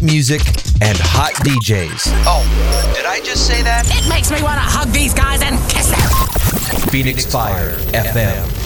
hot music, and hot DJs. Oh, did I just say that? It makes me want to hug these guys and kiss them. Phoenix Fire FM.